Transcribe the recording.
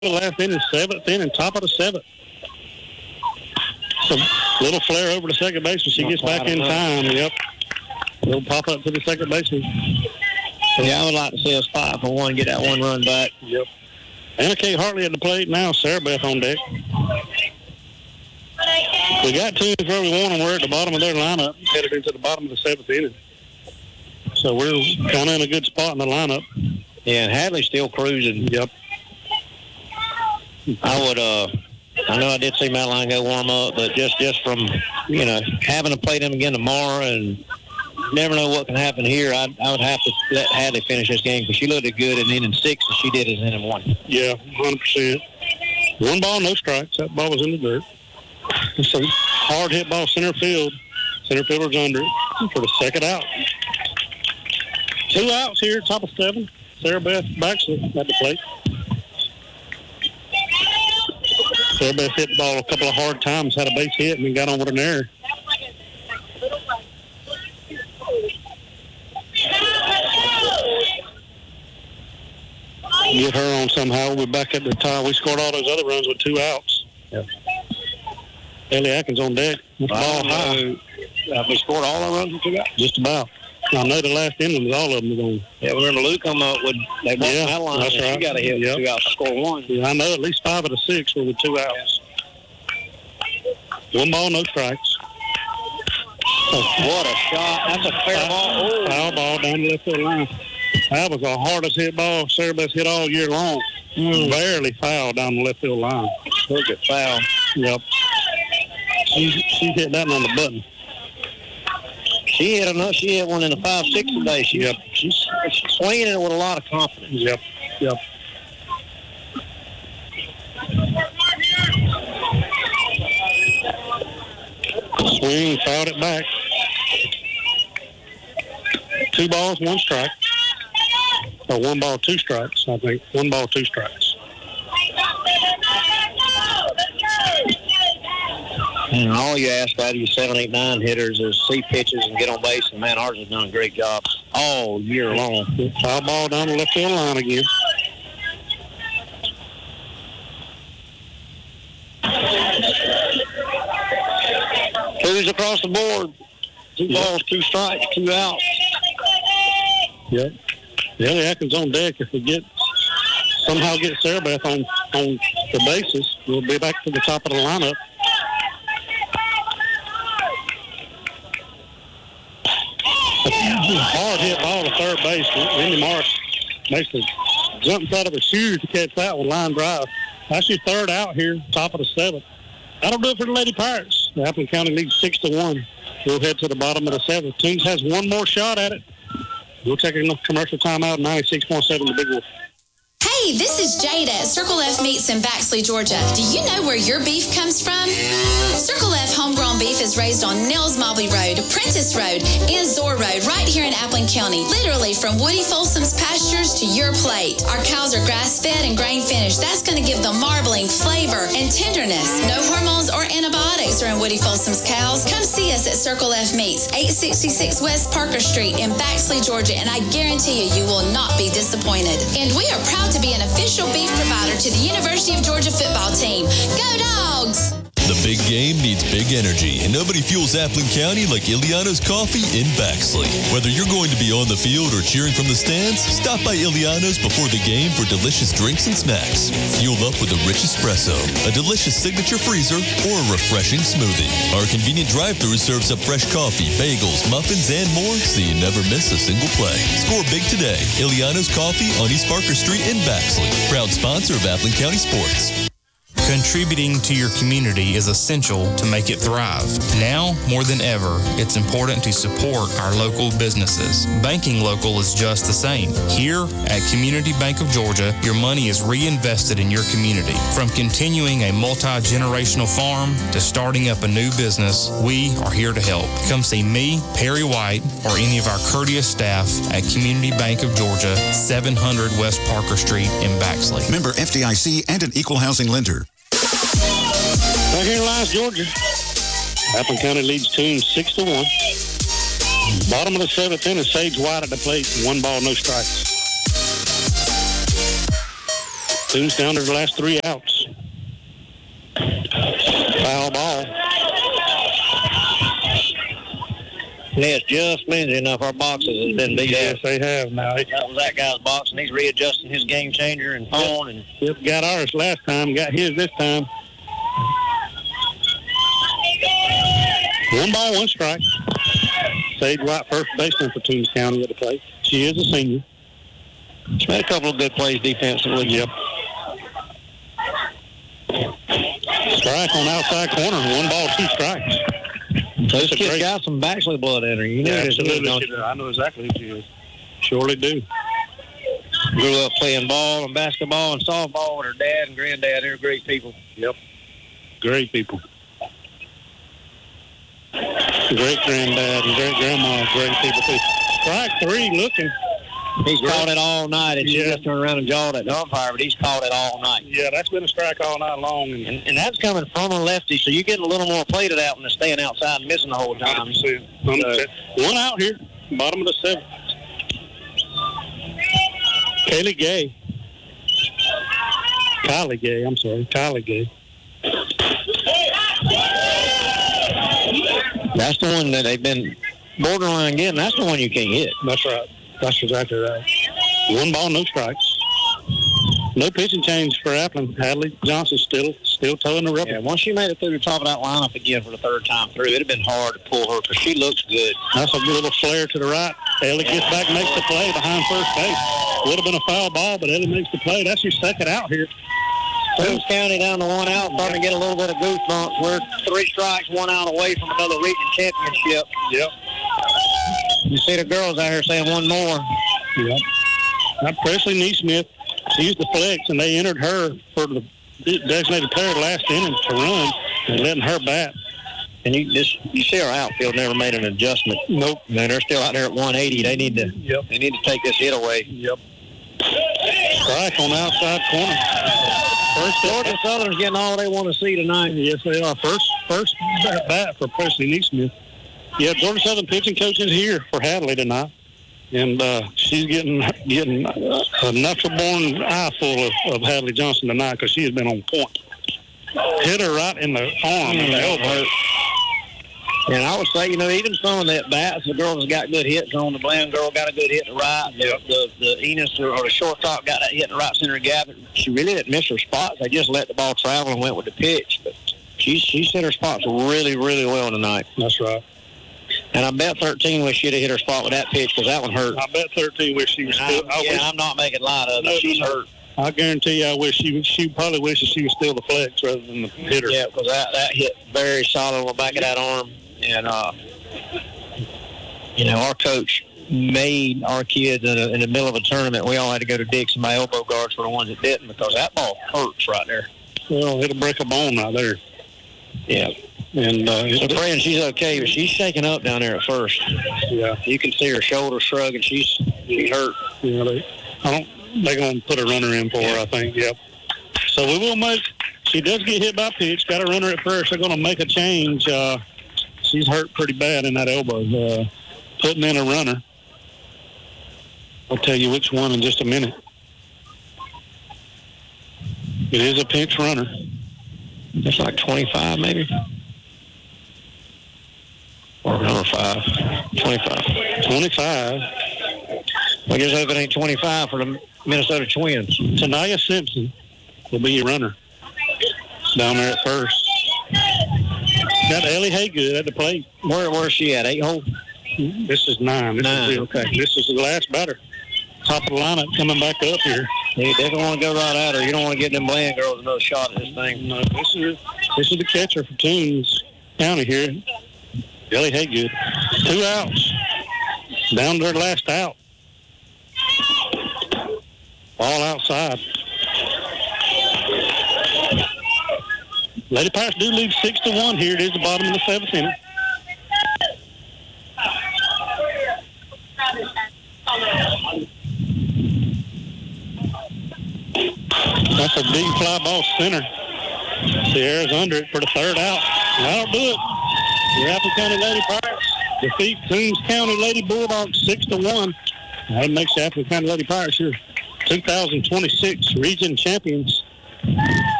The last inning, seventh inning, top of the seventh. So little flare over to second base when she gets back in time. Yep. Little pop up to the second baseman. Yeah, I would like to see us 5-1, get that one run back. Yep. Anna Kate Hartley at the plate now. Sarah Beth on deck. We got teams where we want them. We're at the bottom of their lineup, headed into the bottom of the seventh inning. So we're kind of in a good spot in the lineup. Yeah, and Hadley's still cruising. Yep. I know I did see Madeline go warm up, but just from, having to play them again tomorrow and never know what can happen here, I would have to let Hadley finish this game because she looked good in inning 6 as she did in inning 1. Yeah, 100%. 1 ball, no strikes. That ball was in the dirt. It's a hard hit ball center field. Center fielder's under it for the second out. 2 outs here, top of 7. Sarah Beth Baxley at the plate. Sarah Beth hit the ball a couple of hard times, had a base hit, and then got on with an error. Get her on somehow. We're back at the tie. We scored all those other runs with 2 outs. Yep. Ellie Atkins on deck. Ball high. We scored all our runs with 2 outs? Just about. I know the last inning was all of them going. Yeah, remember Lou come up with they walked that line. That's right. She got to hit 2 outs to score 1. Yeah, I know at least 5 of the 6 were with 2 outs. 1 ball, no strikes. What a shot. That's a fair ball. Foul ball down the left field line. That was the hardest hit ball Sarah Beth hit all year long. Barely foul down the left field line. Look at foul. Yep. She hit that one on the button. She hit one in the 5-6 today. She's swinging it with a lot of confidence. Yep. Swing, fouled it back. 2 balls, 1 strike. Or 1 ball, 2 strikes, I think. 1 ball, 2 strikes. And all you ask out of your 7, 8, 9 hitters is see pitches and get on base. And, man, ours has done a great job all year long. Foul ball down the left field line again. Twos across the board. 2 balls, 2 strikes, 2 outs. Yep. Ellie Atkins on deck. If we somehow get Sarah Beth on the bases, we'll be back to the top of the lineup. Hard hit ball to third base. Wendy Marsh basically jumps out of his shoes to catch that one, line drive. That's your 3rd out here, top of the 7th. That'll do it for the Lady Pirates. The Appleton County leads 6-1. We'll head to the bottom of the 7th. Teams has 1 more shot at it. We'll take a commercial timeout, 96.7 the Big Wolf. Hey, this is Jada at Circle F Meats in Baxley, Georgia. Do you know where your beef comes from? Circle F homegrown beef is raised on Nels Mobley Road, Prentice Road, and Zor Road right here in Appleton County. Literally from Woody Folsom's pastures to your plate. Our cows are grass-fed and grain-finished. That's going to give them marbling, flavor, and tenderness. No hormones or antibiotics are in Woody Folsom's cows. Come see us at Circle F Meats, 866 West Parker Street in Baxley, Georgia, and I guarantee you will not be disappointed. And we are proud to be an official beef provider to the University of Georgia football team. Go Dogs! The big game needs big energy, and nobody fuels Appleton County like Iliano's Coffee in Baxley. Whether you're going to be on the field or cheering from the stands, stop by Iliano's before the game for delicious drinks and snacks. Fuel up with a rich espresso, a delicious signature freezer, or a refreshing smoothie. Our convenient drive-thru serves up fresh coffee, bagels, muffins, and more, so you never miss a single play. Score big today. Iliano's Coffee on East Parker Street in Baxley. Proud sponsor of Appleton County Sports. Contributing to your community is essential to make it thrive. Now, more than ever, it's important to support our local businesses. Banking local is just the same. Here at Community Bank of Georgia, your money is reinvested in your community. From continuing a multi-generational farm to starting up a new business, we are here to help. Come see me, Perry White, or any of our courteous staff at Community Bank of Georgia, 700 West Parker Street in Baxley. Member FDIC and an equal housing lender. Right here lies Georgia. Appleton County leads team 6-1. Bottom of the 7th inning, Sage White at the plate. 1 ball, no strikes. Toombs down to the last 3 outs. Foul ball. Yeah, it's just Lindsay enough. Our boxes have been beat Yes, out. they have now. That was that guy's box, and he's readjusting his game changer and phone. And Yep, got ours last time, got his this time. 1 ball, 1 strike. Sage White, first baseman for Toombs County at the plate. She is a senior. she's made a couple of good plays defensively. Yep. Strike on outside corner. 1 ball, 2 strikes. So this kid's got some Baxley blood in her. You know, Absolutely. I know exactly who she is. Surely do. Grew up playing ball and basketball and softball with her dad and granddad. They're great people. Yep. Great people. Great granddad and great grandma, great people too. Strike 3 looking. He's caught it all night, and she Yeah. just turned around and jawed at the umpire, but he's caught it all night. Yeah, that's been a strike all night long. And that's coming from a lefty, so you're getting a little more played out than staying outside and missing the whole time. 100%. 1 out here, bottom of the 7th. Kylie Gay. Kylie Gay. That's the one that they've been borderline getting. That's the one you can't hit. That's right. That's exactly right. 1 ball, no strikes. No pitching change for Appling. Hadley Johnson still towing the rubber. Yeah, once she made it through the top of that lineup again for the 3rd time through, it'd have been hard to pull her because she looks good. That's a little flare to the right. Ellie gets back, makes the play behind first base. Would have been a foul ball, but Ellie makes the play. That's your 2nd out here. Toombs County down to 1 out, starting to get a little bit of goosebumps. We're 3 strikes, 1 out away from another region championship. Yep. You see the girls out here saying 1 more. Yep. Now Presley Neesmith, she's the flex, and they entered her for the designated player last inning to run and letting her bat. And you see our outfield never made an adjustment. Nope. Man, they're still out there at 180. They need to take this hit away. Yep. Strike on the outside corner. First Georgia Southern's getting all they want to see tonight. Yes, they are. First bat for Presley Neesmith. Yeah, Georgia Southern pitching coach is here for Hadley tonight, and she's getting a natural-born eye full of Hadley Johnson tonight because she has been on point. Hit her right in the arm and the elbow. And I would say, even some of the bats, the girls got good hits on. The Bland girl got a good hit to right. Yep. The Enos or the shortstop got that hit in the right center gap. She really didn't miss her spots. They just let the ball travel and went with the pitch. But she hit her spots really, really well tonight. That's right. And I bet 13 wish she'd have hit her spot with that pitch because that one hurt. I bet 13 wish she was still. I'm not making light of it. She's hurt. I guarantee you, I wish she probably wishes she was still the flex rather than the hitter. Yeah, because that hit very solid on the back of that arm. And, our coach made our kids in the middle of a tournament. We all had to go to Dixon. My elbow guards were the ones that didn't because that ball hurts right there. Well, it'll break a bone right there. Yeah. And so praying she's okay, but she's shaking up down there at first. Yeah. You can see her shoulders shrug, and she's hurt. Yeah, they're going to put a runner in for her, I think. Yep. So we will make. She does get hit by pitch. Got a runner at first. They're going to make a change. She's hurt pretty bad in that elbow. Putting in a runner. I'll tell you which one in just a minute. It is a pinch runner. It's like 25, maybe. Or number 5. 25. 25. I guess if it ain't 25 for the Minnesota Twins. Tanaya Simpson will be your runner down there at first. Got Ellie Haygood at the plate. Where's she at? 8 hole? This is 9. Okay. This is the last batter. Top of the lineup coming back up here. You definitely want to go right at her. You don't want to get them Bland girls another shot at this thing. No, this is the catcher for Toombs County here. Ellie Haygood. 2 outs. Down to their last out. All outside. Lady Pirates do lead 6-1 here. It is the bottom of the 7th inning. That's a big fly ball center. Sierra's under it for the 3rd out. That'll do it. The Appleton County Lady Pirates defeat Toombs County Lady Bulldogs 6-1. That makes the Appleton County Lady Pirates here 2026 region champions.